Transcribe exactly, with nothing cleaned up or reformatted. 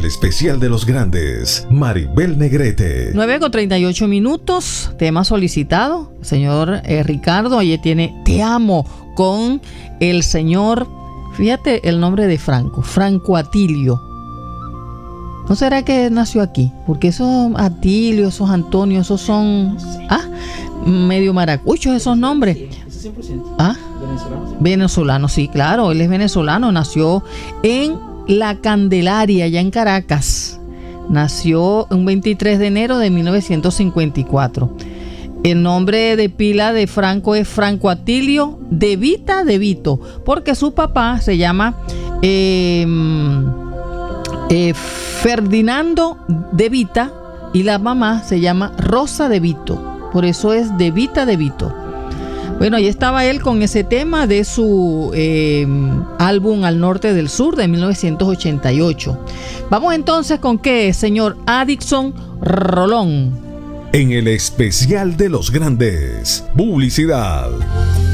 especial de los grandes, Maribel Negrete. nueve con treinta y ocho minutos, tema solicitado. Señor eh, Ricardo, ayer tiene Te Amo con el señor, fíjate el nombre de Franco, Franco Atilio. ¿No será que nació aquí? Porque esos Atilio, esos Antonio, esos son ah, medio maracuchos esos nombres. Ah, venezolano, sí, claro, él es venezolano, nació en La Candelaria, allá en Caracas. Nació un veintitrés de enero de mil novecientos cincuenta y cuatro. El nombre de pila de Franco es Franco Atilio de Vita de Vito, porque su papá se llama eh, eh, Ferdinando de Vita y la mamá se llama Rosa de Vito. Por eso es de Vita de Vito. Bueno, ahí estaba él con ese tema de su eh, álbum Al Norte del Sur de mil novecientos ochenta y ocho. Vamos entonces con qué, señor Adixon Rolón. En el especial de los grandes, publicidad.